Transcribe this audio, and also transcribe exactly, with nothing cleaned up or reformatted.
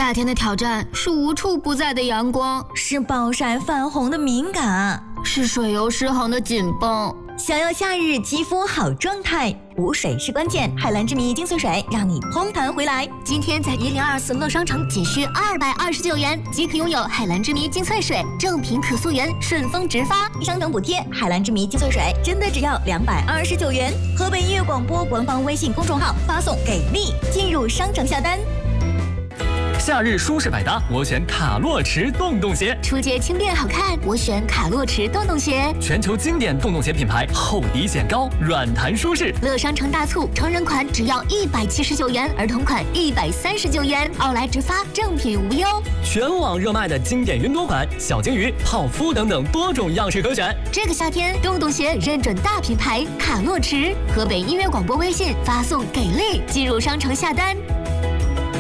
夏天的挑战是无处不在的阳光， 是暴晒泛红的敏感， 是水油失衡的紧绷。 想要夏日肌肤好状态，补水是关键。海蓝之谜精粹水让你嘭弹回来。 今天在一零二四乐商城仅需二百二十九元即可拥有海蓝之谜精粹水，正品可溯源，顺丰直发， 商城补贴。海蓝之谜精粹水真的只要两百二十九元。河北音乐广播官方微信公众号发送给力，进入商城下单。 夏日舒适百搭，我选卡洛驰洞洞鞋。 出街轻便好看，我选卡洛驰洞洞鞋。 全球经典洞洞鞋品牌，厚底显高，软弹舒适。 乐商城大促，成人款只要一百七十九元，儿童款一百三十九元，奥莱直发，正品无忧。 全网热卖的经典云朵款、小鲸鱼、泡芙等等多种样式可选。 这个夏天，洞洞鞋认准大品牌卡洛驰。河北音乐广播微信发送给力，进入商城下单。